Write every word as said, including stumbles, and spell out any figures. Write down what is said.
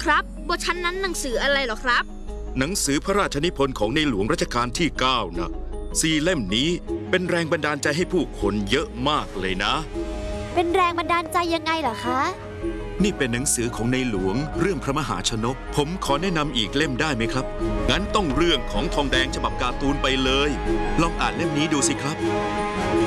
ครับบนชั้นนั้นหนังสืออะไรเหรอครับหนังสือพระราชนิพนธ์ของในหลวงรัชกาลที่เก้านะสี่เล่มนี้เป็นแรงบันดาลใจให้ผู้คนเยอะมากเลยนะเป็นแรงบันดาลใจยังไงเหรอคะนี่เป็นหนังสือของในหลวงเรื่องพระมหาชนกผมขอแนะนำอีกเล่มได้ไหมครับงั้นต้องเรื่องของทองแดงฉบับการ์ตูนไปเลยลองอ่านเล่มนี้ดูสิครับ